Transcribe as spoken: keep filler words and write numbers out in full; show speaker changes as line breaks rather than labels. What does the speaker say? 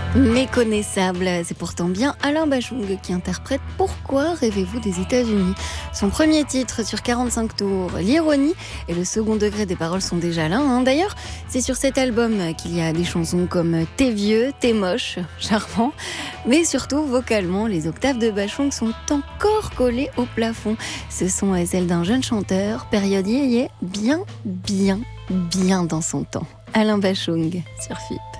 Méconnaissable, c'est pourtant bien Alain Bachung qui interprète Pourquoi rêvez-vous des États-Unis. Son premier titre sur quarante-cinq tours, l'ironie et le second degré des paroles sont déjà là. Hein. D'ailleurs, c'est sur cet album qu'il y a des chansons comme T'es vieux, t'es moche, charmant, mais surtout vocalement, les octaves de Bachung sont encore collées au plafond. Ce sont celles d'un jeune chanteur, période yéyé, bien, bien, bien dans son temps. Alain Bachung sur F I P.